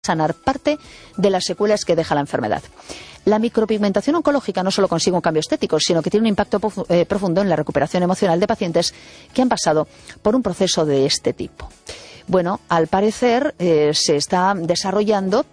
sanar parte de las secuelas que deja la enfermedad. La micropigmentación oncológica no solo consigue un cambio estético, sino que tiene un impacto profundo en la recuperación emocional de pacientes que han pasado por un proceso de este tipo. Bueno, al parecer se está desarrollando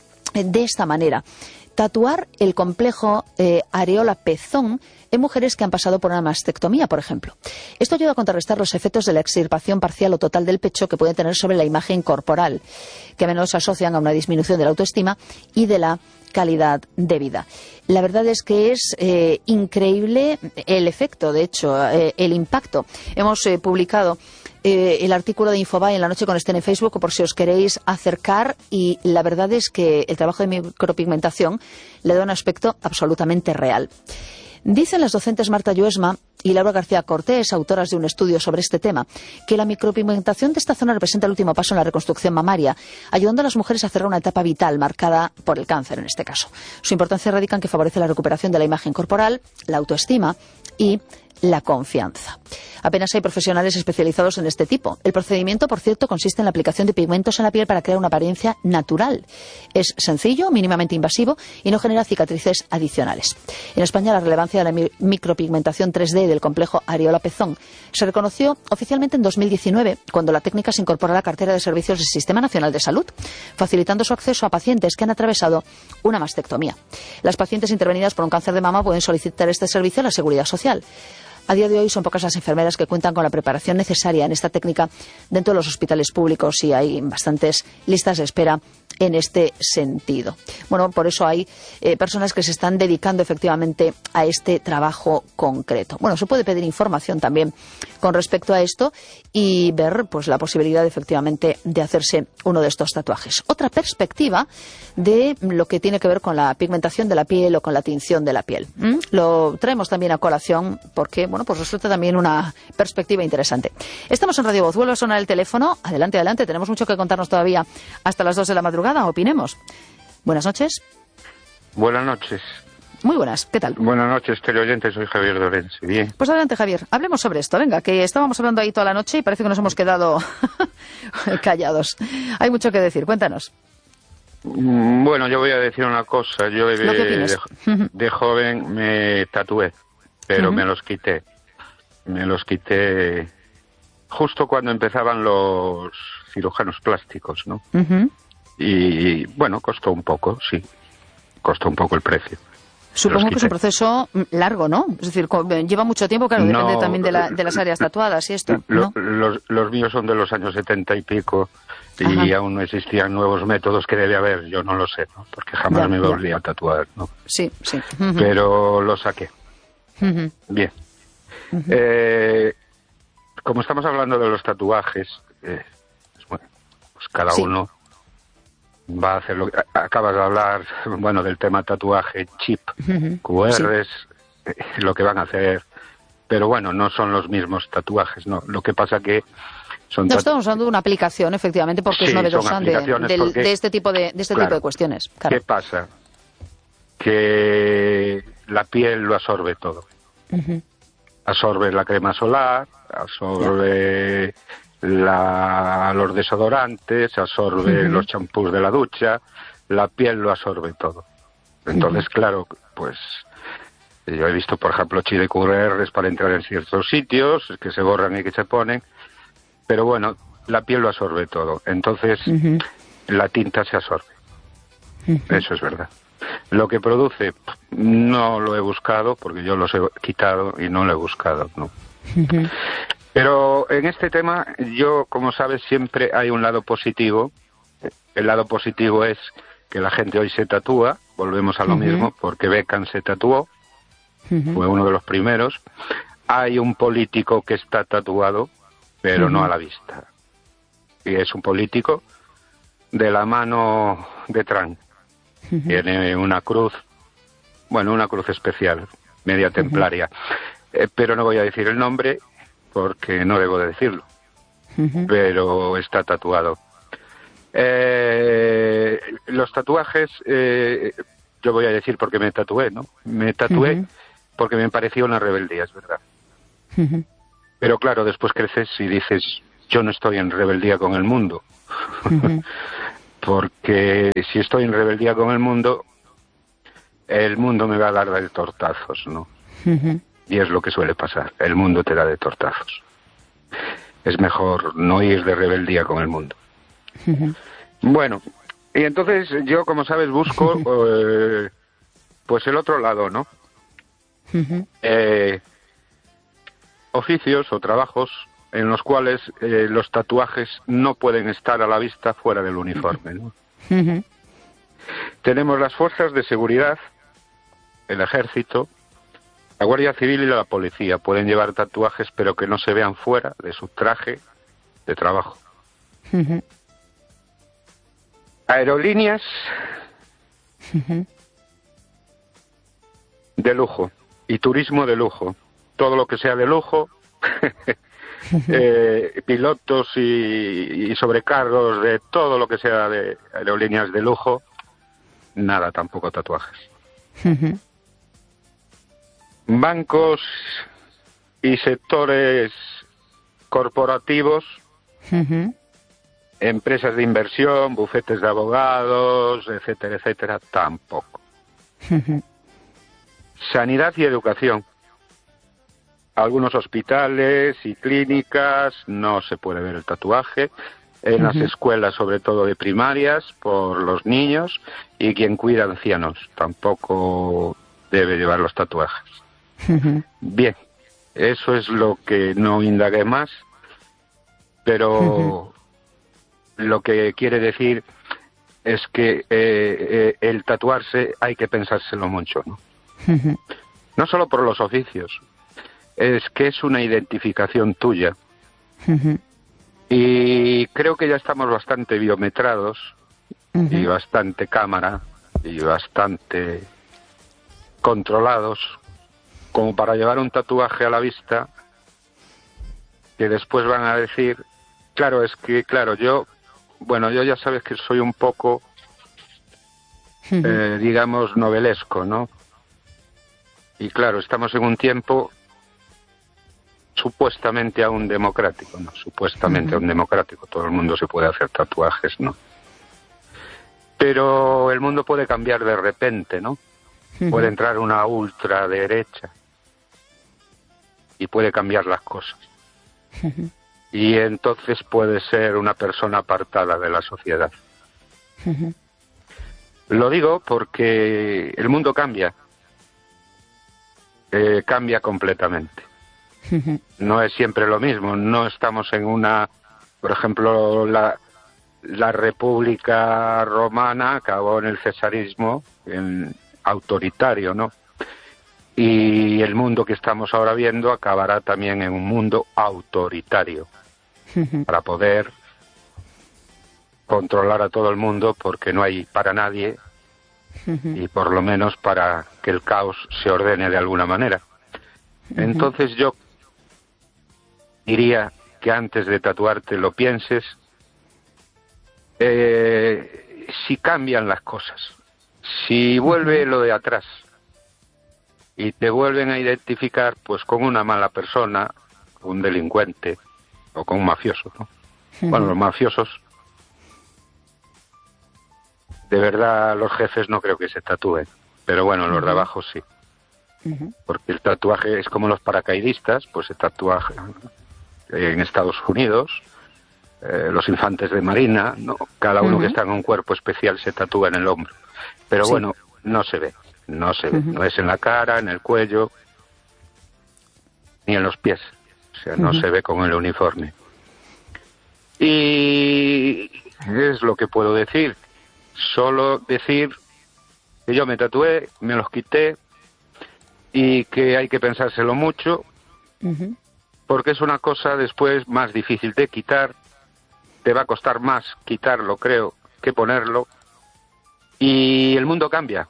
de esta manera. Tatuar el complejo areola-pezón en mujeres que han pasado por una mastectomía, por ejemplo. Esto ayuda a contrarrestar los efectos de la extirpación parcial o total del pecho que puede tener sobre la imagen corporal, que a menudo se asocian a una disminución de la autoestima y de la calidad de vida. La verdad es que es increíble el efecto, de hecho, el impacto. Hemos publicado el artículo de Infobae en la noche con Estén en Facebook por si os queréis acercar, y la verdad es que el trabajo de micropigmentación le da un aspecto absolutamente real. Dicen las docentes Marta Lluesma y Laura García Cortés, autoras de un estudio sobre este tema, que la micropigmentación de esta zona representa el último paso en la reconstrucción mamaria, ayudando a las mujeres a cerrar una etapa vital marcada por el cáncer en este caso. Su importancia radica en que favorece la recuperación de la imagen corporal, la autoestima y la confianza. Apenas hay profesionales especializados en este tipo. El procedimiento, por cierto, consiste en la aplicación de pigmentos en la piel para crear una apariencia natural. Es sencillo, mínimamente invasivo y no genera cicatrices adicionales. En España, la relevancia de la micropigmentación 3D del complejo areola-pezón se reconoció oficialmente en 2019, cuando la técnica se incorporó a la cartera de servicios del Sistema Nacional de Salud, facilitando su acceso a pacientes que han atravesado una mastectomía. Las pacientes intervenidas por un cáncer de mama pueden solicitar este servicio a la Seguridad Social. A día de hoy son pocas las enfermeras que cuentan con la preparación necesaria en esta técnica dentro de los hospitales públicos, y hay bastantes listas de espera en este sentido. Bueno, por eso hay personas que se están dedicando efectivamente a este trabajo concreto. Bueno, se puede pedir información también con respecto a esto y ver pues la posibilidad efectivamente de hacerse uno de estos tatuajes. Otra perspectiva de lo que tiene que ver con la pigmentación de la piel o con la tinción de la piel. Lo traemos también a colación porque, bueno, pues resulta también una perspectiva interesante. Estamos en Radio Voz. Vuelve a sonar el teléfono. Adelante, adelante. Tenemos mucho que contarnos todavía hasta las 2 de la madrugada. Opinemos. Buenas noches. Buenas noches. Muy buenas. ¿Qué tal? Buenas noches, teleoyente. Soy Javier Dorense. Bien. Pues adelante, Javier. Hablemos sobre esto. Venga, que estábamos hablando ahí toda la noche y parece que nos hemos quedado callados. Hay mucho que decir. Cuéntanos. Bueno, yo voy a decir una cosa. Yo de joven me tatué, pero me los quité. Me los quité justo cuando empezaban los cirujanos plásticos, ¿no? Y bueno, costó un poco, sí. Costó un poco el precio. Supongo que es un proceso largo, ¿no? Es decir, lleva mucho tiempo, claro, depende también de las áreas tatuadas y esto, ¿no? Los míos son de los años 70 y pico, y aún no existían nuevos métodos, que debe haber, yo no lo sé, ¿no? Porque jamás me volví a tatuar, ¿no? Sí, sí. Pero lo saqué. Bien. Como estamos hablando de los tatuajes, bueno, pues cada uno va a hacer lo que... Acabas de hablar, bueno, del tema tatuaje, chip, QRs, lo que van a hacer, pero bueno, no son los mismos tatuajes, ¿no? Lo que pasa que son... No, estamos hablando de una aplicación, efectivamente, porque es novedosa de este tipo de tipo de cuestiones. Claro. ¿Qué pasa? Que la piel lo absorbe todo. Absorbe la crema solar, absorbe los desodorantes, absorbe los champús de la ducha, la piel lo absorbe todo. Entonces, claro, pues yo he visto, por ejemplo, chile QRs para entrar en ciertos sitios, que se borran y que se ponen, pero bueno, la piel lo absorbe todo. Entonces, la tinta se absorbe. Eso es verdad. Lo que produce, no lo he buscado, porque yo los he quitado y no lo he buscado, ¿no? Pero en este tema, yo, como sabes, siempre hay un lado positivo. El lado positivo es que la gente hoy se tatúa, volvemos a lo mismo, porque Beckham se tatuó, fue uno de los primeros. Hay un político que está tatuado, pero no a la vista. Y es un político de la mano de Trump. Tiene una cruz, bueno, una cruz especial, media templaria. Pero no voy a decir el nombre, porque no debo de decirlo, pero está tatuado. Los tatuajes, yo voy a decir porque me tatué, ¿no? Me tatué porque me parecía una rebeldía, es verdad. Pero claro, después creces y dices, yo no estoy en rebeldía con el mundo. porque si estoy en rebeldía con el mundo me va a dar de tortazos, ¿no? Y es lo que suele pasar, el mundo te da de tortazos. Es mejor no ir de rebeldía con el mundo. Bueno, y entonces yo, como sabes, busco pues el otro lado, ¿no? Oficios o trabajos en los cuales los tatuajes no pueden estar a la vista fuera del uniforme, ¿no? Tenemos las fuerzas de seguridad, el ejército, la Guardia Civil y la policía. Pueden llevar tatuajes, pero que no se vean fuera de su traje de trabajo. Aerolíneas de lujo y turismo de lujo. Todo lo que sea de lujo, pilotos y sobrecargos de todo lo que sea de aerolíneas de lujo, nada, tampoco tatuajes. Bancos y sectores corporativos, empresas de inversión, bufetes de abogados, etcétera, etcétera, tampoco. Sanidad y educación. Algunos hospitales y clínicas no se puede ver el tatuaje. En las escuelas, sobre todo de primarias, por los niños, y quien cuida ancianos tampoco debe llevar los tatuajes. Bien, eso es lo que no indagué más, pero lo que quiere decir es que el tatuarse hay que pensárselo mucho, ¿no? No solo por los oficios, es que es una identificación tuya. Y creo que ya estamos bastante biometrados y bastante cámara y bastante controlados como para llevar un tatuaje a la vista que después van a decir, claro, es que, claro, yo ya sabes que soy un poco, digamos, novelesco, ¿no? Y claro, estamos en un tiempo supuestamente aún democrático, ¿no? Supuestamente aún democrático, todo el mundo se puede hacer tatuajes, ¿no? Pero el mundo puede cambiar de repente, ¿no? Puede entrar una ultraderecha y puede cambiar las cosas. Y entonces puede ser una persona apartada de la sociedad. Lo digo porque el mundo cambia. Cambia completamente. No es siempre lo mismo. No estamos en una, por ejemplo, la República Romana acabó en el cesarismo, en autoritario, ¿no? Y el mundo que estamos ahora viendo acabará también en un mundo autoritario, para poder controlar a todo el mundo, porque no hay para nadie, y por lo menos para que el caos se ordene de alguna manera. Entonces yo diría que antes de tatuarte lo pienses, si cambian las cosas, si vuelve lo de atrás y te vuelven a identificar pues con una mala persona, un delincuente o con un mafioso, ¿no? Bueno, los mafiosos, de verdad, los jefes no creo que se tatúen, pero bueno, los de abajo sí. Porque el tatuaje es como los paracaidistas, pues se tatúa en Estados Unidos, los infantes de marina, ¿no? Cada uno que está en un cuerpo especial se tatúa en el hombro. Pero bueno, no se ve, no es en la cara, en el cuello, ni en los pies. O sea, no se ve con el uniforme. Y es lo que puedo decir. Solo decir que yo me tatué, me los quité y que hay que pensárselo mucho, porque es una cosa después más difícil de quitar. Te va a costar más quitarlo, creo, que ponerlo. Y el mundo cambia.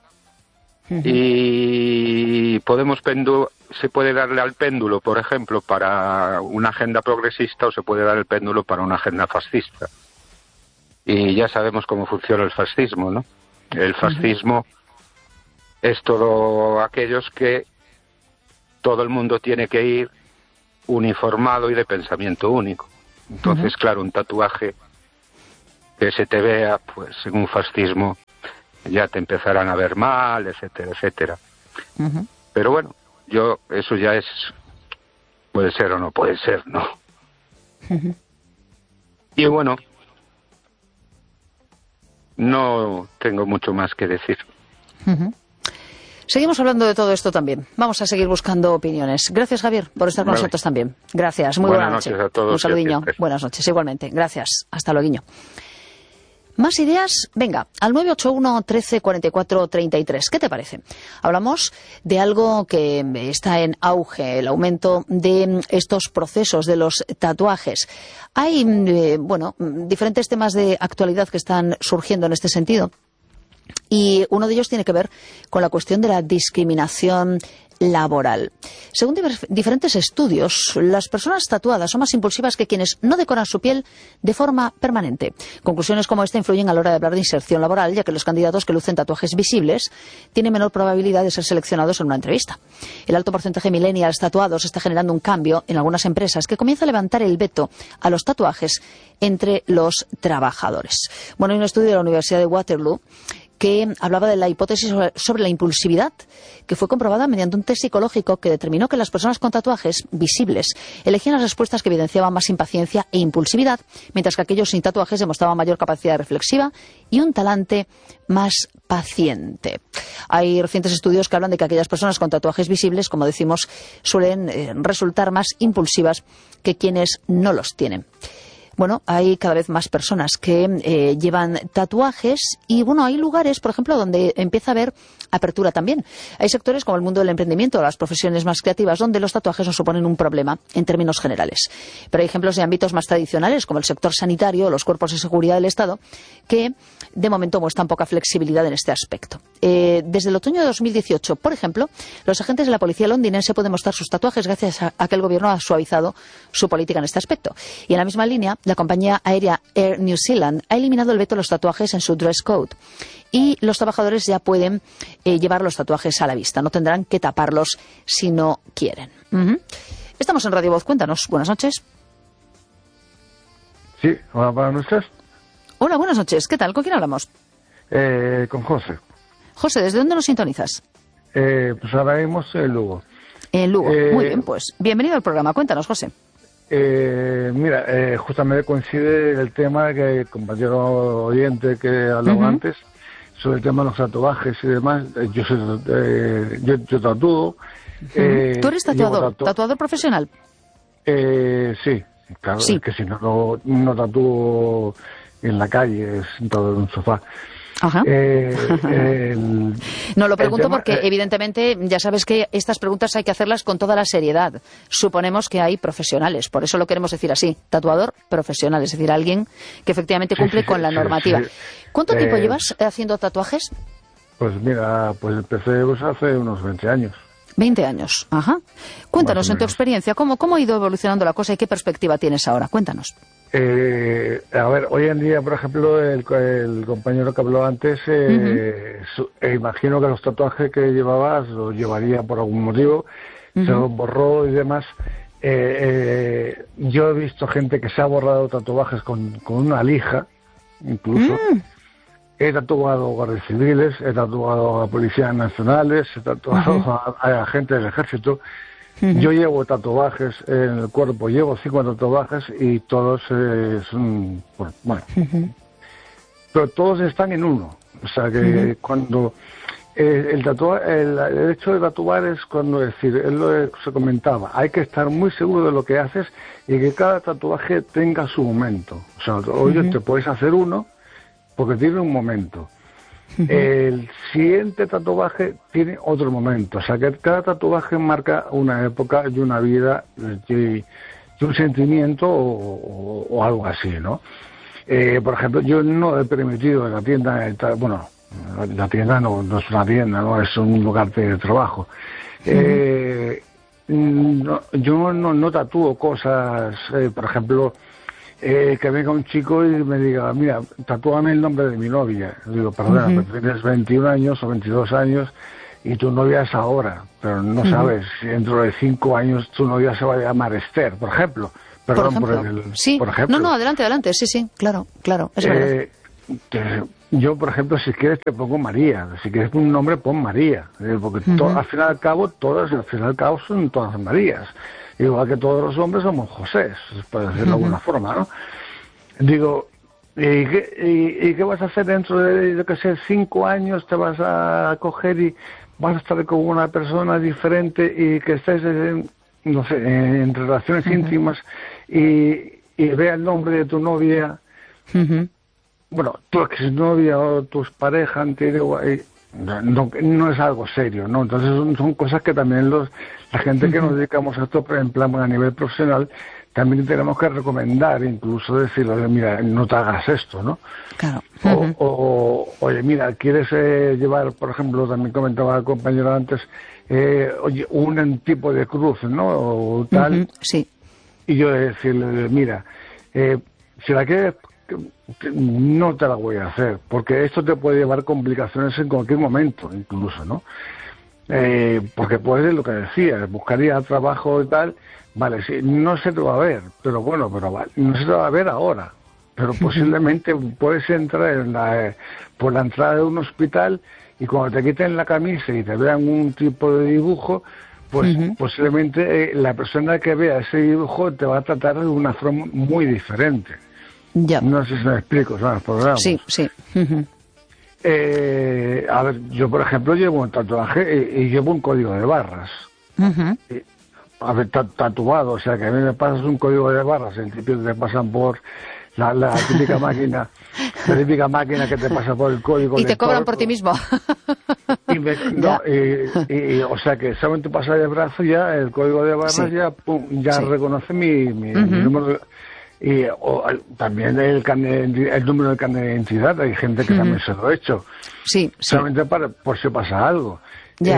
Y se puede darle al péndulo, por ejemplo, para una agenda progresista, o se puede dar el péndulo para una agenda fascista. Y ya sabemos cómo funciona el fascismo, ¿no? El fascismo es todo aquellos que todo el mundo tiene que ir uniformado y de pensamiento único. Entonces, claro, un tatuaje que se te vea pues en un fascismo, ya te empezarán a ver mal, etcétera, etcétera. Pero bueno, eso ya puede ser o no puede ser, ¿no? Y bueno, no tengo mucho más que decir. Seguimos hablando de todo esto también. Vamos a seguir buscando opiniones. Gracias, Javier, por estar con nosotros también. Gracias. Muy buena noche. A todos. Un saludiño. Buenas noches, igualmente. Gracias. Hasta luego. ¿Más ideas? Venga, al 981 13 44 33. ¿Qué te parece? Hablamos de algo que está en auge, el aumento de estos procesos de los tatuajes. Hay, diferentes temas de actualidad que están surgiendo en este sentido. Y uno de ellos tiene que ver con la cuestión de la discriminación laboral. Según diferentes estudios, las personas tatuadas son más impulsivas que quienes no decoran su piel de forma permanente. Conclusiones como esta influyen a la hora de hablar de inserción laboral, ya que los candidatos que lucen tatuajes visibles tienen menor probabilidad de ser seleccionados en una entrevista. El alto porcentaje de millennials tatuados está generando un cambio en algunas empresas que comienza a levantar el veto a los tatuajes entre los trabajadores. Bueno, hay un estudio de la Universidad de Waterloo que hablaba de la hipótesis sobre la impulsividad, que fue comprobada mediante un test psicológico que determinó que las personas con tatuajes visibles elegían las respuestas que evidenciaban más impaciencia e impulsividad, mientras que aquellos sin tatuajes demostraban mayor capacidad reflexiva y un talante más paciente. Hay recientes estudios que hablan de que aquellas personas con tatuajes visibles, como decimos, suelen resultar más impulsivas que quienes no los tienen. Bueno, hay cada vez más personas que llevan tatuajes y, bueno, hay lugares, por ejemplo, donde empieza a haber apertura también. Hay sectores como el mundo del emprendimiento o las profesiones más creativas donde los tatuajes no suponen un problema en términos generales. Pero hay ejemplos de ámbitos más tradicionales como el sector sanitario o los cuerpos de seguridad del Estado que, de momento, muestran poca flexibilidad en este aspecto. Desde el otoño de 2018, por ejemplo, los agentes de la policía londinense pueden mostrar sus tatuajes gracias a que el gobierno ha suavizado su política en este aspecto. Y en la misma línea, la compañía aérea Air New Zealand ha eliminado el veto a los tatuajes en su dress code y los trabajadores ya pueden llevar los tatuajes a la vista, no tendrán que taparlos si no quieren. Estamos en Radio Voz, cuéntanos. Buenas noches. Sí, hola, buenas noches. Hola, buenas noches. ¿Qué tal? ¿Con quién hablamos? Con José. José, ¿desde dónde nos sintonizas? Pues ahora mismo en Lugo. En Lugo. Muy bien, pues bienvenido al programa. Cuéntanos, José. Justamente coincide el tema que el compañero oyente que hablaba antes sobre el tema de los tatuajes y demás. Yo tatúo. ¿Tú eres tatuador? ¿Tatuador profesional? Sí, claro, sí. Es que si no tatúo en la calle, sentado en un sofá. Ajá. No, lo pregunto porque evidentemente ya sabes que estas preguntas hay que hacerlas con toda la seriedad. Suponemos que hay profesionales, por eso lo queremos decir así, tatuador profesional, es decir, alguien que efectivamente cumple con la normativa. Sí. ¿Cuánto tiempo llevas haciendo tatuajes? Pues mira, pues empecé hace unos 20 años. 20 años, ajá. Cuéntanos en tu experiencia, ¿cómo ha ido evolucionando la cosa y qué perspectiva tienes ahora? Cuéntanos. A ver, hoy en día, por ejemplo, el compañero que habló antes, imagino que los tatuajes que llevabas los llevaría por algún motivo, se los borró y demás. Yo he visto gente que se ha borrado tatuajes con una lija, incluso. He tatuado a guardias civiles, he tatuado a policías nacionales, he tatuado a agentes del ejército. Yo llevo tatuajes en el cuerpo, llevo 5 tatuajes y todos son, bueno, pero todos están en uno. O sea que cuando el hecho de tatuar es cuando decir, es lo que se comentaba, hay que estar muy seguro de lo que haces y que cada tatuaje tenga su momento. O sea, hoy te puedes hacer uno porque tiene un momento. El siguiente tatuaje tiene otro momento. O sea, que cada tatuaje marca una época y una vida y un sentimiento o algo así, ¿no? Por ejemplo, yo no he permitido en la tienda, bueno, la tienda no es una tienda, no es un lugar de trabajo. Yo no tatúo cosas, por ejemplo, que venga un chico y me diga, mira, tatúame el nombre de mi novia. Digo, perdona, pero tienes 21 años o 22 años y tu novia es ahora, pero no sabes si dentro de 5 años tu novia se va a llamar Esther, por ejemplo. Perdón, por ejemplo. Sí. Por ejemplo. No, adelante. Sí, claro, es verdad. Yo, por ejemplo, si quieres te pongo María. Si quieres un nombre, pon María. Porque al fin y al cabo, son todas Marías. Igual que todos los hombres somos José, por decirlo de alguna forma, ¿no? Digo, ¿y qué vas a hacer dentro de, yo qué sé, 5 años? ¿Te vas a coger y vas a estar con una persona diferente y que estés, no sé, en relaciones íntimas y vea el nombre de tu novia? Bueno, tu exnovia o tus parejas, no es algo serio, ¿no? Entonces son cosas que también la gente que nos dedicamos a esto, en plan a nivel profesional, también tenemos que recomendar, incluso decirle, mira, no te hagas esto, ¿no? Claro. Oye, mira, ¿quieres llevar, por ejemplo, también comentaba el compañero antes, oye, un tipo de cruz, ¿no? O tal. Sí. Y yo decirle, mira, si la quieres, no te la voy a hacer, porque esto te puede llevar complicaciones en cualquier momento, incluso, ¿no? Porque puedes, lo que decía, buscaría trabajo y tal, vale, sí, no se te va a ver, pero vale, no se te va a ver ahora, pero posiblemente puedes entrar por la entrada de un hospital y cuando te quiten la camisa y te vean un tipo de dibujo, pues posiblemente la persona que vea ese dibujo te va a tratar de una forma muy diferente. Ya. No sé si me explico, son los programas. Sí. A ver, yo por ejemplo llevo un tatuaje y llevo un código de barras. A ver, tatuado, o sea que a mí me pasas un código de barras, el típico que te pasan por la típica máquina, que te pasa por el código. Y te cobran por ti mismo. O sea que solamente pasa de brazo ya, el código de barras ya reconoce mi número. Y también el número de carnet de identidad, hay gente que también se lo ha hecho. Sí. Solamente por si pasa algo. Ya.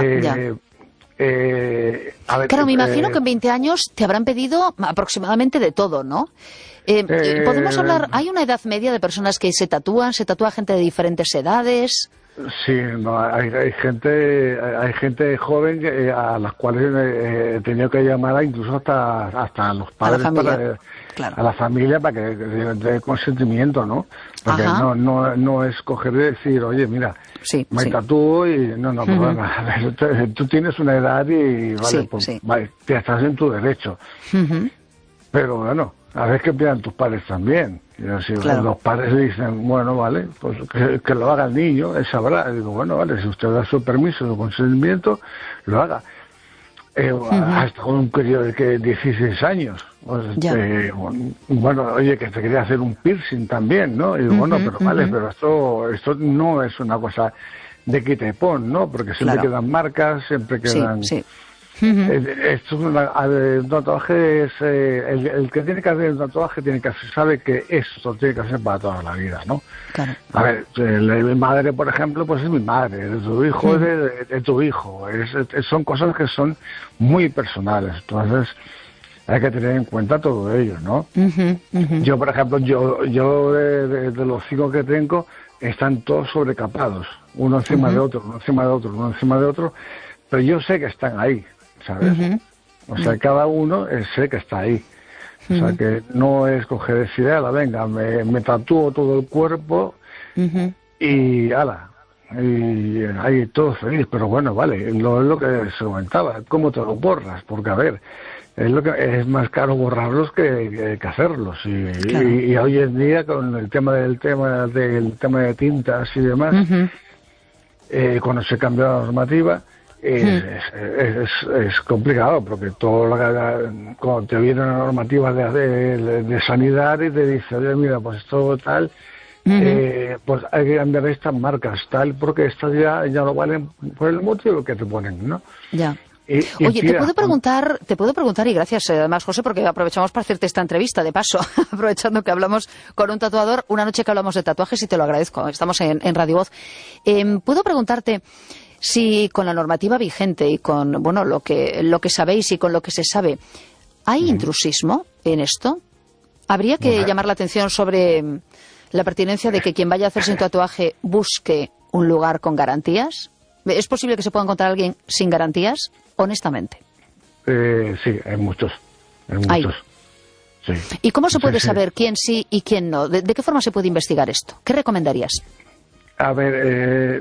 A ver, claro, me imagino que en 20 años te habrán pedido aproximadamente de todo, ¿no? ¿Podemos hablar? ¿Hay una edad media de personas que se tatúa gente de diferentes edades? Sí, no, hay gente joven a las cuales he tenido que llamar incluso hasta a los padres, a la familia para que dé consentimiento, ¿no? Porque no es coger y decir, oye, mira, me tatúo y perdona, tú tienes una edad y vale, te estás en tu derecho. Pero bueno, a veces que pidan tus padres también. Si los padres le dicen, bueno, vale, pues que lo haga el niño, él sabrá. Y digo, bueno, vale, si usted da su permiso, su consentimiento, lo haga. Hasta con un periodo de 16 años. Pues, bueno, oye, que te quería hacer un piercing también, ¿no? Y digo, bueno, pero vale, pero esto no es una cosa de quita y pon, ¿no? Porque siempre quedan marcas, siempre quedan... Esto es un tatuaje, el que tiene que hacer un tatuaje sabe que esto tiene que hacer para toda la vida, ¿no? Claro. A ver, mi madre, por ejemplo, pues es mi madre, tu hijo es de tu hijo, son cosas que son muy personales, entonces hay que tener en cuenta todo ello, ¿no? Yo, por ejemplo, yo de los 5 que tengo, están todos sobrecapados, uno encima de otro, uno encima de otro, uno encima de otro, pero yo sé que están ahí, ¿sabes? O sea, cada uno sé que está ahí. O sea, que no es coger esa idea, venga, me tatúo todo el cuerpo y ala. Y ahí todo feliz, pero bueno, vale, es lo que se comentaba, ¿cómo te lo borras? Porque, a ver, es más caro borrarlos que hacerlos. Y hoy en día, con el tema de tintas y demás, cuando se cambia la normativa, es complicado, porque cuando te viene una normativa de sanidad y te dice, oye, mira, pues esto tal, pues hay que cambiar estas marcas tal, porque estas ya no valen por el motivo que te ponen, ¿no? Ya. Oye, te puedo preguntar, y gracias además, José, porque aprovechamos para hacerte esta entrevista, de paso, aprovechando que hablamos con un tatuador, una noche que hablamos de tatuajes, y te lo agradezco, estamos en Radio Voz. ¿Puedo preguntarte si con la normativa vigente y con lo que sabéis y con lo que se sabe, hay intrusismo en esto? ¿Habría que llamar la atención sobre la pertinencia de que quien vaya a hacerse un tatuaje busque un lugar con garantías? ¿Es posible que se pueda encontrar alguien sin garantías, honestamente? Sí, hay muchos. Sí. ¿Y cómo se puede saber quién sí y quién no? ¿De qué forma se puede investigar esto? ¿Qué recomendarías? A ver,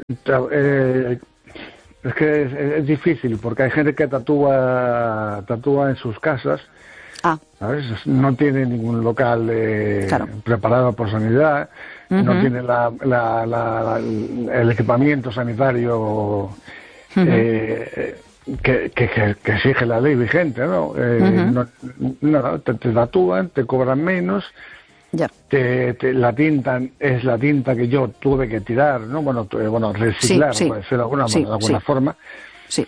es que es difícil, porque hay gente que tatúa en sus casas, ¿sabes? No tiene ningún local preparado por sanidad, no tiene el equipamiento sanitario que exige la ley vigente, ¿no? Te tatúan, te cobran menos. Ya. La tinta es la tinta que yo tuve que tirar, ¿no? Bueno, reciclar, puede ser de alguna forma. Sí.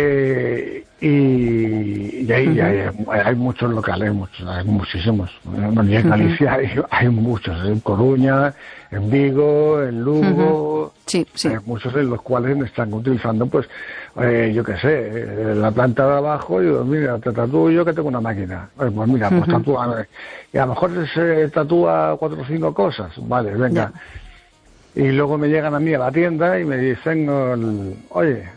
Y ahí hay muchos locales, hay muchísimos. Y en Galicia hay muchos, en Coruña, en Vigo, en Lugo. Sí. Hay muchos en los cuales me están utilizando, pues, yo qué sé, la planta de abajo, y digo, mira, te tatúo yo que tengo una máquina. Pues mira, pues tatúame. Y a lo mejor se tatúa 4 o 5 cosas, vale, venga. Y luego me llegan a mí a la tienda y me dicen, oye,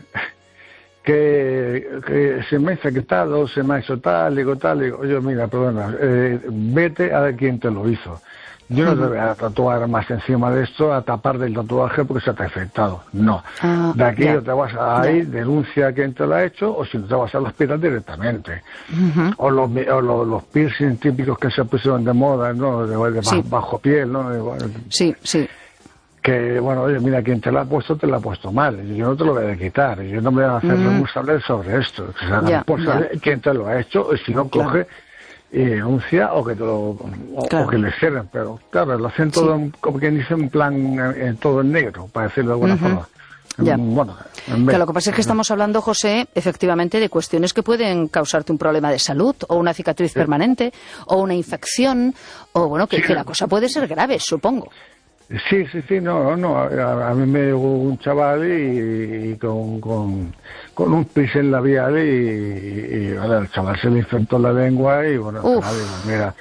que se me ha infectado, se me ha hecho tal, digo, oye, mira, perdona, vete a ver quién te lo hizo. Yo no te voy a tatuar más encima de esto, a tapar del tatuaje porque se te ha infectado. No. De aquí o te vas a ir, denuncia a quien te lo ha hecho, o si no te vas al hospital directamente. O los piercing típicos que se pusieron de moda, ¿no? De bajo piel, ¿no? Sí. Que, bueno, oye, mira, quien te lo ha puesto mal. Yo no te lo voy a quitar. Yo no me voy a hacer responsable sobre esto. O sea, quien te lo ha hecho, o si no coge y denuncia, o que que le cierren. Pero, claro, lo hacen todo, como quien dice, en plan, todo en negro, para decirlo de alguna forma. Ya. Bueno, que lo que pasa es que estamos hablando, José, efectivamente, de cuestiones que pueden causarte un problema de salud, o una cicatriz permanente, o una infección, o bueno, que la cosa puede ser grave, supongo. Sí, no, a mí me llegó un chaval y con un piercing labial y bueno, el chaval se le infectó la lengua y bueno, mira,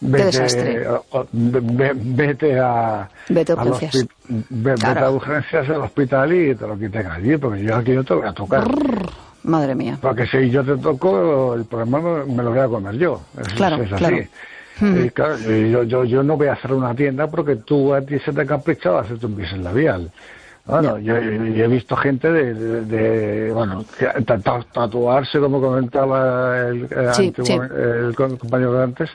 vete a urgencias. Vete a urgencias al hospital y te lo quiten allí, porque yo aquí no te voy a tocar. Madre mía. Porque si yo te toco, el problema me lo voy a comer yo. Es así. Y claro, yo no voy a hacer una tienda porque a ti se te ha caprichado hacerte un piercing labial. Bueno, yo he visto gente tatuarse, como comentaba el compañero de antes,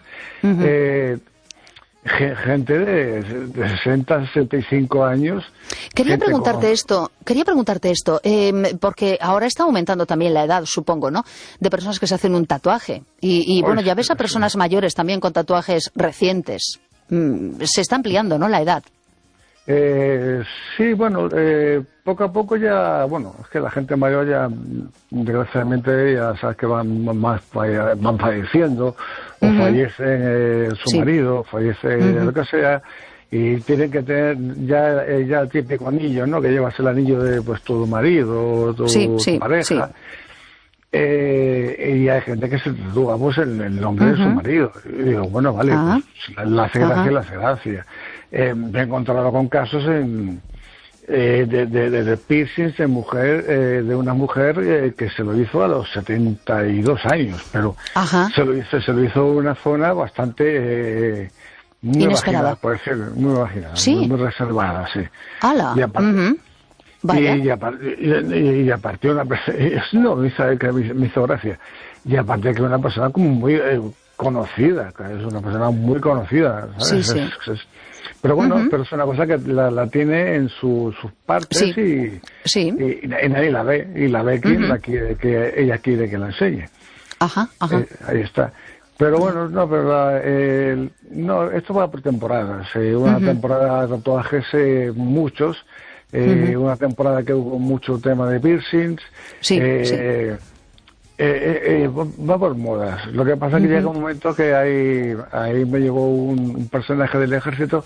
gente de 60, 65 años. Quería preguntarte esto, porque ahora está aumentando también la edad, supongo, ¿no?, de personas que se hacen un tatuaje. Y bueno, ya ves a personas mayores también con tatuajes recientes. Se está ampliando, ¿no?, la edad. Sí, bueno, poco a poco ya, bueno, es que la gente mayor ya, desgraciadamente, ya sabes que van falleciendo, o fallece su marido, fallece lo que sea, y tienen que tener ya el típico anillo, ¿no?, que llevas el anillo de pues tu marido, tu pareja. Y hay gente que se tatúa el nombre de su marido. Y digo, bueno, vale, pues, la hace gracia. Me he encontrado con casos de piercings de una mujer que se lo hizo a los 72 años, pero se lo hizo en una zona bastante muy inesperada, puede ser, muy marginada, muy reservada, sí. ¡Hala! Y aparte una persona, no, me hizo gracia, y aparte que una persona como muy conocida, que es una persona muy conocida, ¿sabes? Pero bueno, pero es una cosa que la tiene en sus partes y nadie la ve, y la ve quien ella quiere que la enseñe. Ahí está. Pero bueno, esto va por temporadas. Una temporada de tatuajes, muchos. Una temporada que hubo mucho tema de piercings. Va por modas. Lo que pasa es que llega un momento que ahí me llegó un personaje del ejército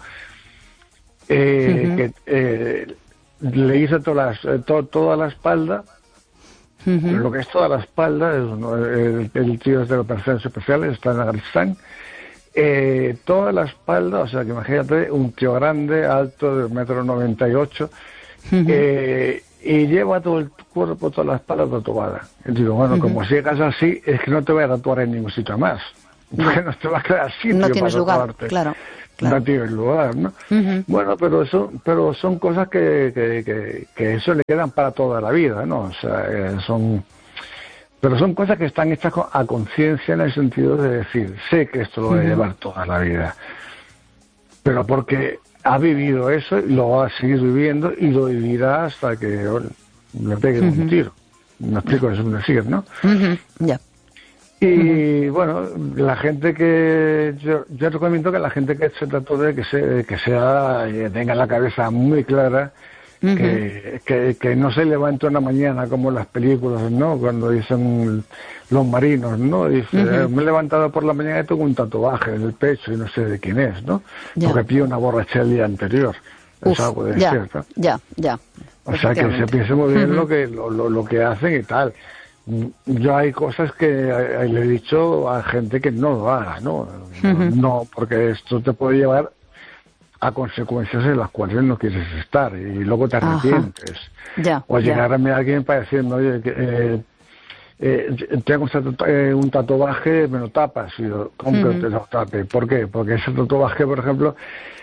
que le hizo toda la espalda. Lo que es toda la espalda, el tío es de operaciones especiales, está en Afganistán. Toda la espalda, o sea que imagínate un tío grande, alto, de 1,98 m, y lleva todo el cuerpo, toda la espalda tatuada. Y digo, bueno, como sigas así, es que no te voy a tatuar en ningún sitio más. porque no te va a quedar sitio no tienes para lugar, tatuarte. claro. No tienes lugar, ¿no? Bueno, pero son cosas que eso le quedan para toda la vida, ¿no? O sea, pero son cosas que están hechas a conciencia, en el sentido de decir, sé que esto lo voy a llevar toda la vida, pero porque ha vivido eso, lo va a seguir viviendo y lo vivirá hasta que le pegue un tiro. Me explico, eso es decir, ¿no? Ya. Y bueno, la gente que yo recomiendo que la gente que se tatúe que tenga la cabeza muy clara, que no se levante una mañana como en las películas, ¿no? Cuando dicen los marinos, ¿no? Dice, me he levantado por la mañana y tengo un tatuaje en el pecho y no sé de quién es, ¿no? Porque pillé una borrachera el día anterior. Es algo de cierto. Ya. O sea, que se piense muy bien lo que hacen y tal. Yo hay cosas que le he dicho a gente que no lo haga, ¿no? No, porque esto te puede llevar a consecuencias en las cuales no quieres estar y luego te arrepientes. O llegarme a alguien para decirme, oye, tengo un tatuaje, me lo tapas. Y yo, ¿cómo que te lo tape? ¿Por qué? Porque ese tatuaje, por ejemplo,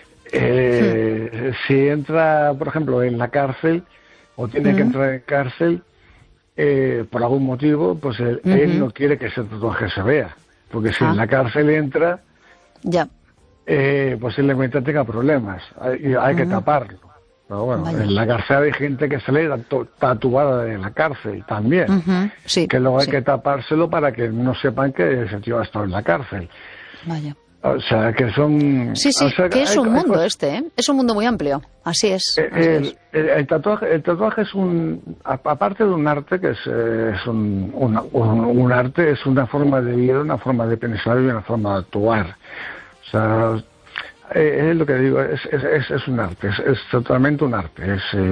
si entra, por ejemplo, en la cárcel o tiene que entrar en cárcel, por algún motivo, pues él no quiere que ese tatuaje se vea, porque si en la cárcel entra, posiblemente tenga problemas, hay que taparlo. Pero bueno, en la cárcel hay gente que sale tatuada de la cárcel también, que luego hay que tapárselo para que no sepan que ese tío ha estado en la cárcel. O sea, que son... Sí, o sea, que es un mundo es un mundo muy amplio, así es. El tatuaje es aparte de un arte, que es un arte, es una forma de vida, una forma de pensar y una forma de actuar. O sea, es lo que digo, es un arte, es totalmente un arte.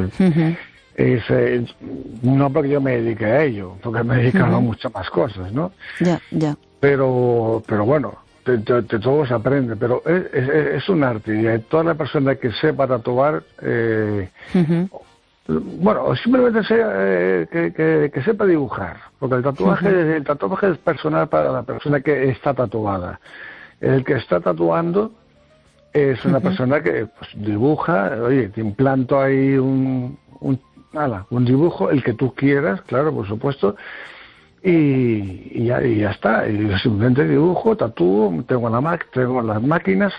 No porque yo me dedique a ello, porque me he dedicado a muchas más cosas, ¿no? Pero bueno... De todo se aprende, pero es un arte, y toda la persona que sepa tatuar, bueno, simplemente que sepa dibujar, porque el tatuaje es personal para la persona que está tatuada. El que está tatuando es una persona que pues, dibuja, oye, te implanto ahí un dibujo, el que tú quieras, claro, por supuesto. Y ya está, y yo simplemente dibujo, tatúo, tengo las máquinas.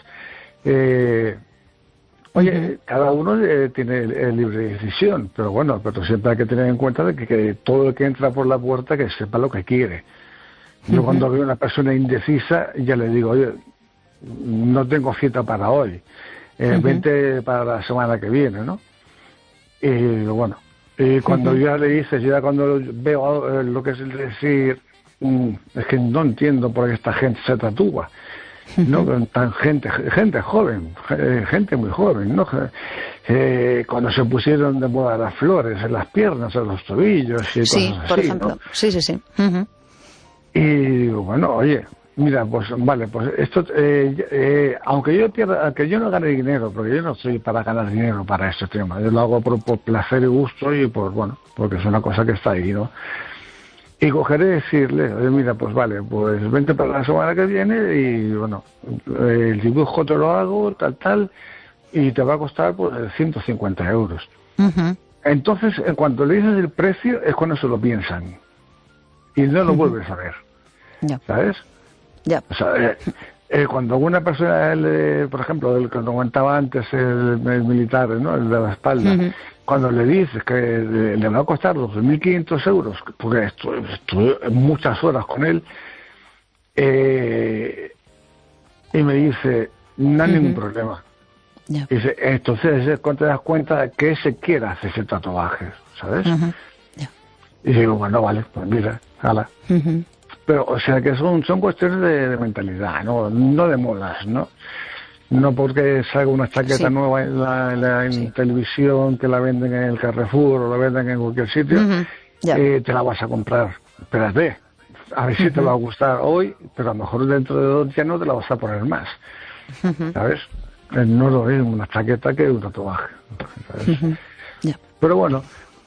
Cada uno tiene libre decisión, pero bueno, pero siempre hay que tener en cuenta de que todo el que entra por la puerta que sepa lo que quiere. Yo cuando veo a una persona indecisa ya le digo, oye, no tengo cita para hoy, vente para la semana que viene, ¿no? Y bueno, y cuando ya le dices, ya cuando veo lo que es el decir, es que no entiendo por qué esta gente se tatúa, ¿no? Tan gente joven, gente muy joven, ¿no? Cuando se pusieron de moda las flores en las piernas, en los tobillos y cosas así, por ejemplo, ¿no? Sí. Y digo, bueno, oye, mira, pues vale, pues esto, aunque yo no gane dinero, porque yo no estoy para ganar dinero para este tema, yo lo hago por placer y gusto y porque es una cosa que está ahí, ¿no? Y cogeré y decirle, oye, mira, pues vale, pues vente para la semana que viene y bueno, el dibujo te lo hago, tal, y te va a costar pues 150 euros. Entonces, en cuanto le dices el precio, es cuando se lo piensan. Y no lo vuelves a ver, ¿sabes? O sea, cuando una persona, por ejemplo, el que comentaba antes, el militar, ¿no? El de la espalda, cuando le dices que le va a costar 2.500 euros, porque estuve muchas horas con él, y me dice, no hay ningún problema. Dice, entonces es cuando te das cuenta de que se quiere hacer ese tatuaje, ¿sabes? Y digo, bueno, vale, pues mira, hala. Pero, o sea, que son cuestiones de mentalidad, ¿no? No de modas, ¿no? No porque salga una chaqueta nueva en televisión, que la venden en el Carrefour o la venden en cualquier sitio, te la vas a comprar. Espérate, a ver si te va a gustar hoy, pero a lo mejor dentro de 2 días no te la vas a poner más, ¿sabes? No es lo mismo una chaqueta que un tatuaje, ¿sabes? Pero bueno,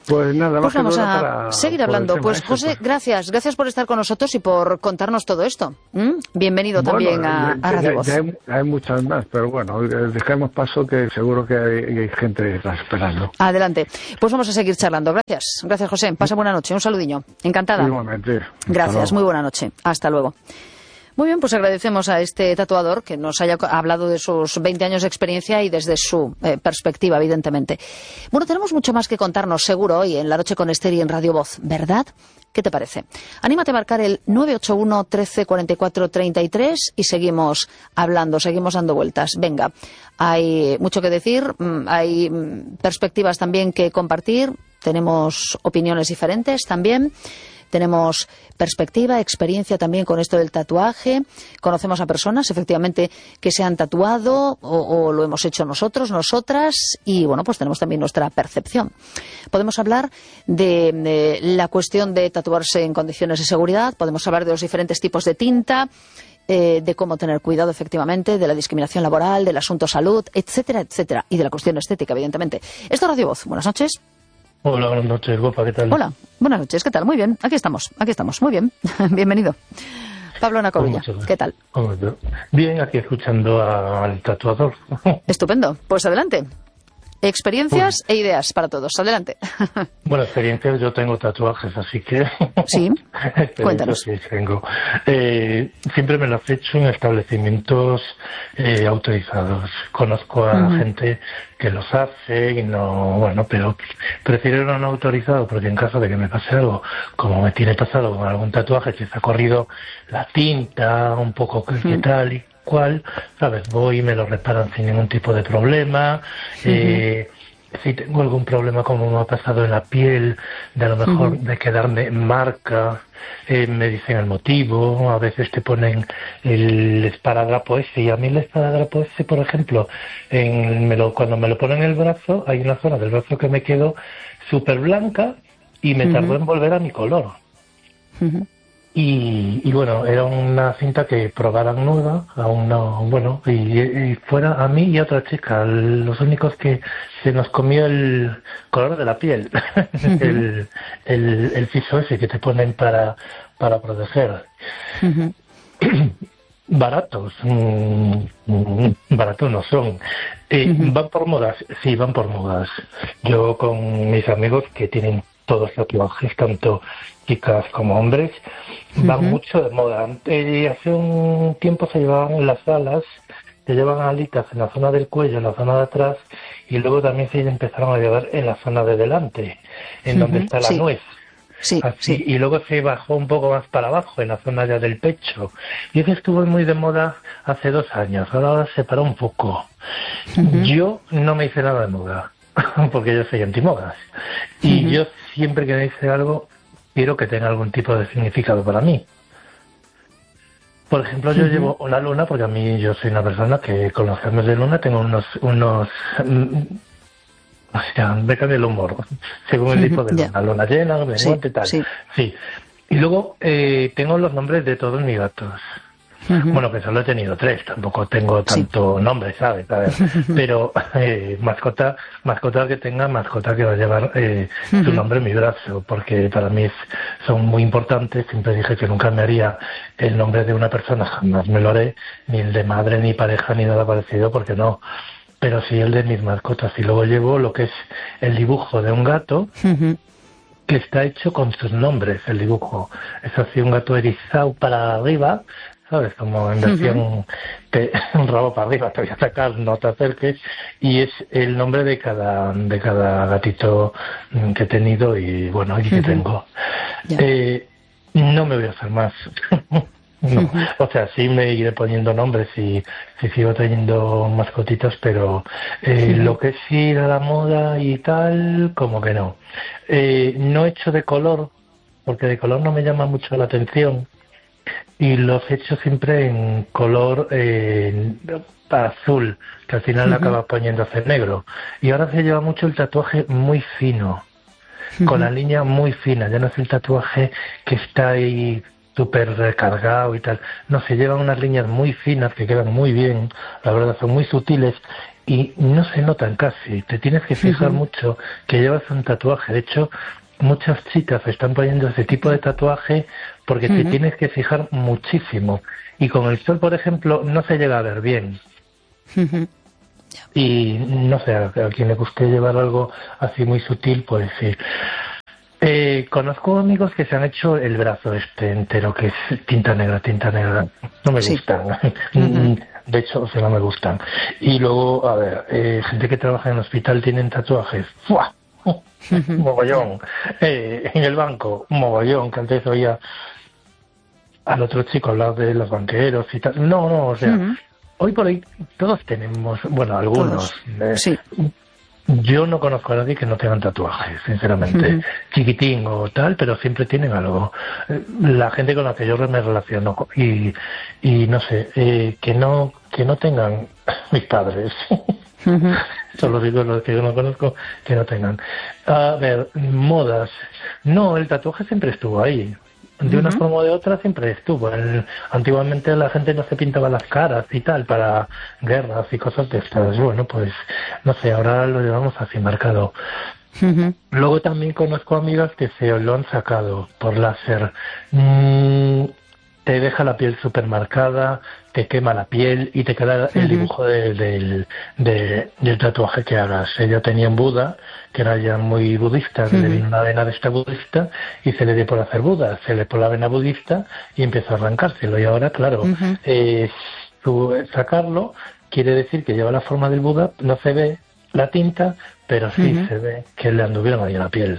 Pues nada, Pues más vamos que a nada para seguir por el hablando. tema Pues ese, José, pues. gracias por estar con nosotros y por contarnos todo esto. Bienvenido también a Radio Voz. Ya hay muchas más, pero bueno, dejemos paso que seguro que hay gente que está esperando. Adelante. Pues vamos a seguir charlando. Gracias José. Pasa buena noche. Un saludiño. Encantada. Igualmente. Gracias. Muy buena noche. Hasta luego. Muy bien, pues agradecemos a este tatuador que nos haya hablado de sus 20 años de experiencia y desde su perspectiva, evidentemente. Bueno, tenemos mucho más que contarnos, seguro, hoy en La Noche con Esther y en Radio Voz, ¿verdad? ¿Qué te parece? Anímate a marcar el 981 13 44 33 y seguimos hablando, seguimos dando vueltas. Venga, hay mucho que decir, hay perspectivas también que compartir, tenemos opiniones diferentes también. Tenemos perspectiva, experiencia también con esto del tatuaje. Conocemos a personas, efectivamente, que se han tatuado o lo hemos hecho nosotros, nosotras. Y, bueno, pues tenemos también nuestra percepción. Podemos hablar de la cuestión de tatuarse en condiciones de seguridad. Podemos hablar de los diferentes tipos de tinta, de cómo tener cuidado, efectivamente, de la discriminación laboral, del asunto salud, etcétera, etcétera. Y de la cuestión estética, evidentemente. Esto es Radio Voz. Buenas noches. Hola, buenas noches, guapa, ¿qué tal? Hola, buenas noches, ¿qué tal? Muy bien, aquí estamos, muy bien. Bienvenido. Pablo Ana Coruña, ¿qué tal? Bien, aquí escuchando al tatuador. Estupendo, pues adelante. Experiencias e ideas para todos, adelante. Bueno, experiencias, yo tengo tatuajes, así que... Sí, cuéntanos. Sí, tengo. Siempre me lo he hecho en establecimientos autorizados. Conozco a gente que los hace y no... Bueno, pero prefiero no autorizado porque en caso de que me pase algo, como me tiene pasado con algún tatuaje, si se ha corrido la tinta, un poco que tal y cual, ¿sabes? Voy y me lo reparan sin ningún tipo de problema. Si tengo algún problema como me ha pasado en la piel, de a lo mejor de quedarme marca, me dicen el motivo, a veces te ponen el esparadrapo ese, y a mí el esparadrapo ese, por ejemplo, cuando me lo ponen en el brazo, hay una zona del brazo que me quedó súper blanca y me tardó en volver a mi color. Y bueno, era una cinta que probaran nueva, aún no, bueno, y fuera a mí y a otra chica, los únicos que se nos comió el color de la piel, el piso ese que te ponen para proteger. Baratos, baratos no son. ¿Van por modas? Sí, van por modas. Yo con mis amigos que tienen todos tatuajes, tanto chicas como hombres, van mucho de moda. Hace un tiempo se llevaban las alas, se llevan alitas en la zona del cuello, en la zona de atrás, y luego también se empezaron a llevar en la zona de delante, en donde está la nuez. Sí, así, sí. Y luego se bajó un poco más para abajo, en la zona ya del pecho. Y eso estuvo muy de moda hace 2 años, ahora se paró un poco. Yo no me hice nada de moda, porque yo soy antimodas. Y yo siempre que me hice algo, quiero que tenga algún tipo de significado para mí. Por ejemplo, yo llevo una luna, porque a mí yo soy una persona que con los cambios de luna tengo unos o sea, me cambia el humor, según el tipo de luna llena, menguante, tal. Sí. Y luego tengo los nombres de todos mis gatos. Bueno, que solo he tenido 3, tampoco tengo tanto nombre, ¿sabes? Pero mascota que tenga, mascota que va a llevar su nombre en mi brazo, porque para mí son muy importantes. Siempre dije que nunca me haría el nombre de una persona, jamás me lo haré, ni el de madre, ni pareja, ni nada parecido, porque no. Pero sí el de mis mascotas. Y luego llevo lo que es el dibujo de un gato, que está hecho con sus nombres, el dibujo. Es así, un gato erizado para arriba, ¿sabes? Como en versión un rabo para arriba, te voy a sacar, no te acerques, y es el nombre de cada gatito que he tenido y bueno, y que tengo. No me voy a hacer más. No. O sea, sí me iré poniendo nombres y sigo teniendo mascotitas, pero lo que sí de la moda y tal, como que no. No he hecho de color, porque de color no me llama mucho la atención. Y los he hecho siempre en color azul, que al final le acaba poniéndose negro. Y ahora se lleva mucho el tatuaje muy fino, con la línea muy fina. Ya no es el tatuaje que está ahí súper recargado y tal. No, se llevan unas líneas muy finas que quedan muy bien, la verdad son muy sutiles y no se notan casi. Te tienes que fijar mucho que llevas un tatuaje. De hecho, muchas chicas están poniendo ese tipo de tatuaje porque te tienes que fijar muchísimo. Y con el sol, por ejemplo, no se llega a ver bien. Y no sé, a quien le guste llevar algo así muy sutil, pues sí. Conozco amigos que se han hecho el brazo entero, que es tinta negra. No me gustan. De hecho, no me gustan. Y luego, a ver, gente que trabaja en el hospital tienen tatuajes. ¡Fua! Mogollón. En el banco, mogollón, que antes oía al otro chico hablar de los banqueros y tal. No, o sea, hoy por hoy todos tenemos, bueno, algunos. Sí. Yo no conozco a nadie que no tengan tatuajes, sinceramente. Chiquitín o tal, pero siempre tienen algo. La gente con la que yo me relaciono y no sé, que no tengan mis padres. Solo digo los que yo no conozco que no tengan. A ver, modas. No, el tatuaje siempre estuvo ahí. De una forma o de otra siempre estuvo. Antiguamente la gente no se pintaba las caras y tal para guerras y cosas de estas. Bueno, pues no sé, ahora lo llevamos así marcado. Luego también conozco amigas que se lo han sacado por láser. Te deja la piel súper marcada, te quema la piel y te queda el dibujo del tatuaje que hagas. Ella tenía en Buda, que era ya muy budista, le vino una vena de esta budista y se le dio por hacer Buda, se le por la vena budista y empezó a arrancárselo. Y ahora, claro, sacarlo quiere decir que lleva la forma del Buda, no se ve la tinta, pero sí se ve que le anduvieron ahí en la piel.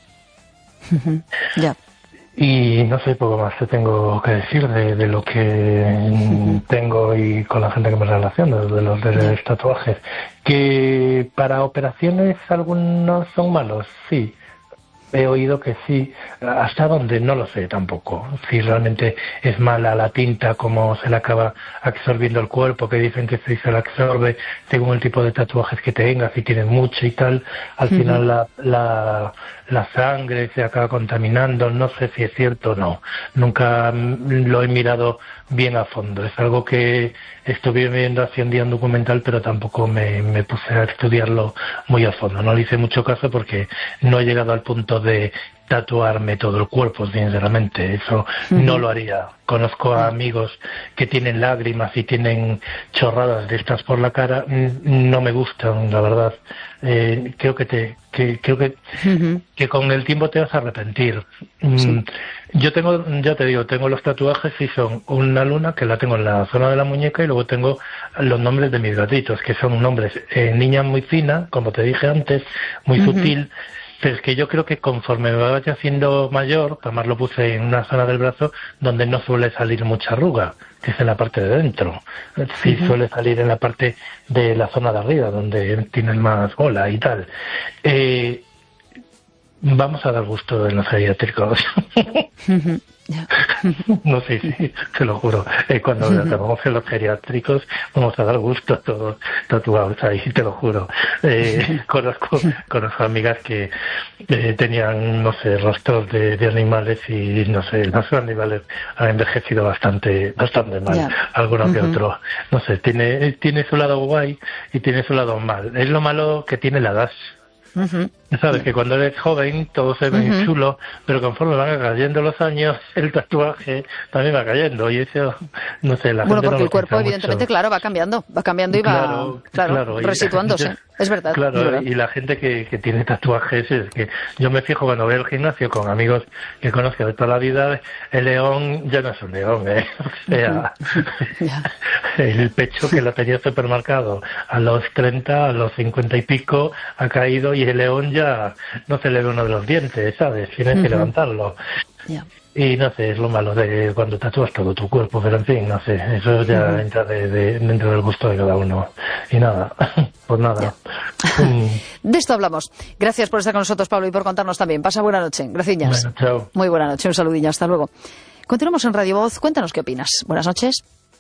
Ya. Y no sé, poco más te tengo que decir de lo que tengo y con la gente que me relaciono, de los tatuajes. Que para operaciones algunos son malos, sí. He oído que sí, hasta donde no lo sé tampoco. Si realmente es mala la tinta, como se le acaba absorbiendo el cuerpo, que dicen que se la absorbe según el tipo de tatuajes que tengas, si tienes mucho y tal, al final la sangre se acaba contaminando. No sé si es cierto o no. Nunca lo he mirado bien a fondo. Es algo que estuve viendo hace un día un documental, pero tampoco me puse a estudiarlo muy a fondo. No le hice mucho caso porque no he llegado al punto de tatuarme todo el cuerpo, sinceramente. Eso no lo haría. Conozco a amigos que tienen lágrimas y tienen chorradas de estas por la cara. No me gustan, la verdad. Creo que con el tiempo te vas a arrepentir. Yo tengo los tatuajes y son una luna que la tengo en la zona de la muñeca y luego tengo los nombres de mis gatitos, que son nombres niña muy fina, como te dije antes, muy sutil. Pero es que yo creo que conforme me vaya haciendo mayor, además lo puse en una zona del brazo donde no suele salir mucha arruga, que es en la parte de dentro. Sí suele salir en la parte de la zona de arriba, donde tienen más bola y tal. Vamos a dar gusto en los geriátricos. No, sí, te lo juro. Cuando acabamos en los geriátricos vamos a dar gusto todos tatuados ahí, te lo juro. Conozco amigas que tenían, no sé, rostros de animales y, no sé, los animales han envejecido bastante mal, alguno que otro. No sé, tiene su lado guay y tiene su lado mal. Es lo malo que tiene la edad. Sabes que cuando eres joven todo se ve chulo, pero conforme van cayendo los años el tatuaje también va cayendo y eso, no sé, la gente porque no el cuerpo mucho. Evidentemente, claro, va cambiando y va resituándose, es verdad. Claro, es verdad. Y la gente que tiene tatuajes, es que yo me fijo cuando voy al gimnasio con amigos que conozco de toda la vida, el león ya no es un león, o sea, el pecho que lo tenía supermercado a los 30, a los 50 y pico ha caído y el león ya no se le ve uno de los dientes, ¿sabes? Tienes que levantarlo. Y no sé, es lo malo de cuando tatúas todo tu cuerpo, pero en fin, no sé, eso ya entra dentro del gusto de cada uno. Y nada, pues nada. De esto hablamos. Gracias por estar con nosotros, Pablo, y por contarnos también. Pasa buena noche. Gracias. Bueno, chao. Muy buena noche, un saludillo, hasta luego. Continuamos en Radio Voz. Cuéntanos qué opinas. Buenas noches.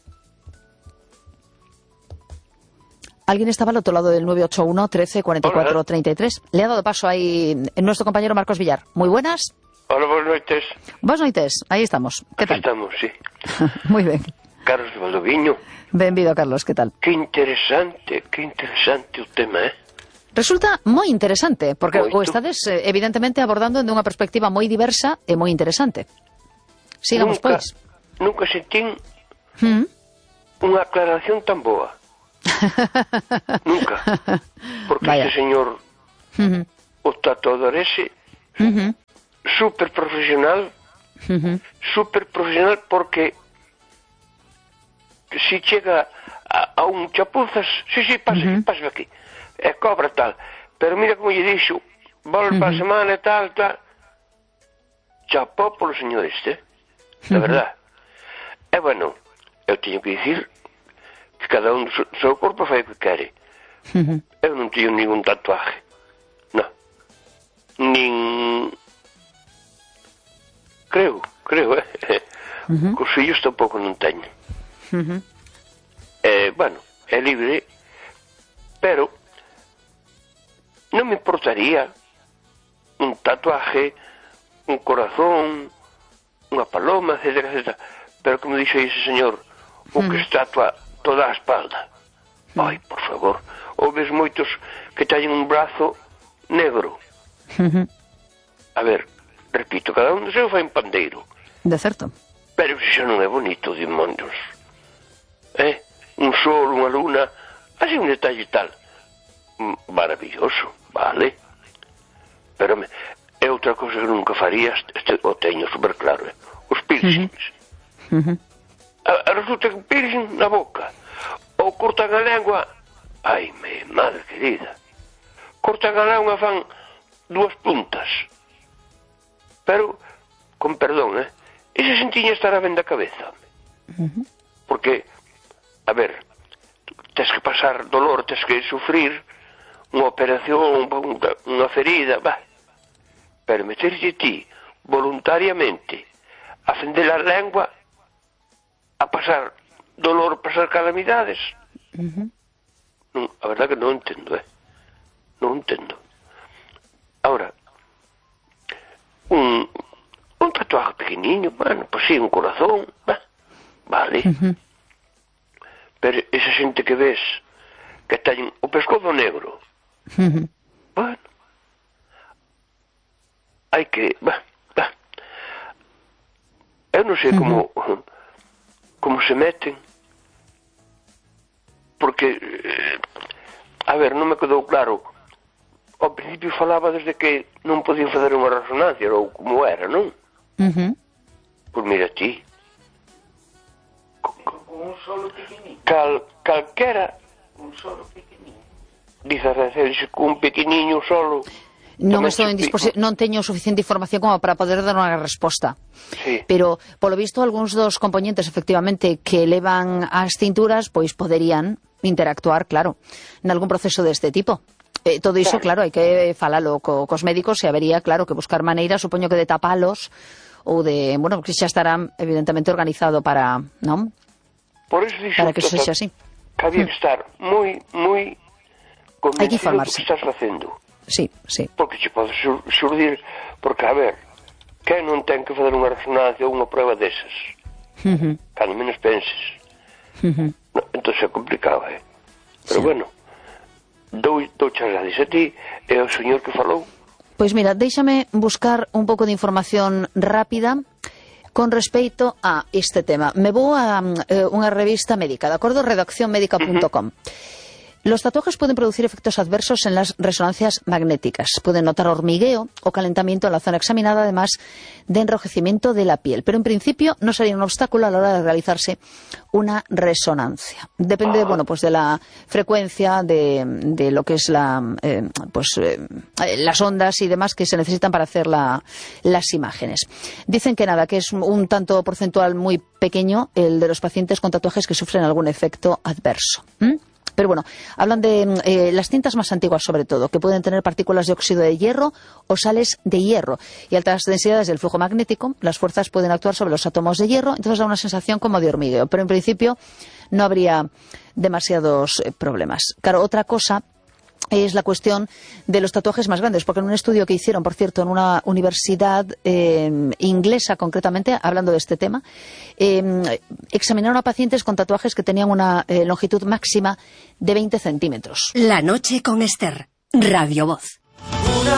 Alguien estaba al otro lado del 981 13 44 33. Le ha dado paso ahí nuestro compañero Marcos Villar. Muy buenas. Hola, buenas noches. Buenas noches, ahí estamos. ¿Qué tal? Estamos, sí. Muy bien. Carlos de Valdoviño. Benvido, Carlos, que tal? Que interesante o tema, Resulta moi interesante, porque o estades evidentemente abordando de unha perspectiva moi diversa e moi interesante. Sigamos, pois. Nunca sentín unha aclaración tan boa. Nunca. Porque este señor, o tatuador ese, super profesional, porque si chega a un chapuzas, sí, pasa aquí, e cobra tal, pero mira como lle dixo, volve para a semana e tal, chapó polo señor este, de verdad. E bueno, eu teño que dicir que cada un do seu corpo fai o que quere. Eu non teño ningún tatuaje, non, creo, cos fillos tampouco non teño. Bueno, é libre, pero non me importaría un tatuaje, un corazón, unha paloma, etc. Pero como dixo ese señor, o que estatua toda a espalda. Ai, por favor, ou ves moitos que teñen un brazo negro. A ver, repito, cada un do seu fai un pandeiro. De certo. Pero iso non é bonito, demonios. Un sol, unha luna, así un detalle tal. Maravilloso, vale. Pero é outra cousa que nunca faría, o teño super claro, os piercings. Resulta que un piercing na boca, ou cortan a lengua, ai, madre querida, cortan a lengua, fan 2 puntas. Pero, con perdón, ese sentiña estará ben da cabeza. Porque, a ver, tes que pasar dolor, tes que sufrir unha operación, unha ferida, pero meterse ti voluntariamente a fender a lengua, a pasar dolor, pasar calamidades, non, a verdad que non entendo, non entendo. Ahora, un tatuaje pequeniño, bueno, pues sí, un corazón, vale. Pero esa xente que ves que ten o pescozo negro, bueno, hai que, eu non sei como se meten, porque a ver, non me quedou claro. Ao principio falaba desde que non podían fazer unha resonancia, ou como era, non? Pois mira ti, un solo pequeniño. Calquera. Un solo pequeniño. Dice un pequeniño solo. Non teño suficiente información como para poder dar unha resposta. Sí. Pero, polo visto, algúns dos componentes, efectivamente, que levan as cinturas, pois poderían interactuar, claro, en algún proceso deste tipo. Todo iso, claro, hai que falalo cos médicos e habería, claro, que buscar maneiras, supoño que de tapalos ou de, bueno, que xa estarán evidentemente organizado para, non? Por eso dixo para que sexa así. Que había que estar moi convencido do que estás facendo. Sí. Porque che pode xurdir, porque, a ver, que non ten que fazer unha resonancia ou unha prueba desas? Cando menos penses. No, entón é complicado, Pero bueno, dou as gracias a ti e ao señor que falou. Pois mira, déixame buscar un pouco de información rápida con respecto a este tema. Me vou a unha revista médica, de acordo? redaccionmedica.com. Los tatuajes pueden producir efectos adversos en las resonancias magnéticas. Pueden notar hormigueo o calentamiento en la zona examinada, además de enrojecimiento de la piel. Pero en principio no sería un obstáculo a la hora de realizarse una resonancia. Depende, bueno, pues de la frecuencia de lo que es las ondas y demás que se necesitan para hacer las imágenes. Dicen que nada, que es un tanto porcentual muy pequeño el de los pacientes con tatuajes que sufren algún efecto adverso. Pero bueno, hablan de las cintas más antiguas sobre todo, que pueden tener partículas de óxido de hierro o sales de hierro y altas densidades del flujo magnético. Las fuerzas pueden actuar sobre los átomos de hierro, entonces da una sensación como de hormigueo, pero en principio no habría demasiados problemas. Claro, otra cosa es la cuestión de los tatuajes más grandes, porque en un estudio que hicieron, por cierto, en una universidad inglesa concretamente, hablando de este tema, examinaron a pacientes con tatuajes que tenían una longitud máxima de 20 centímetros. La noche con Esther, Radio Voz.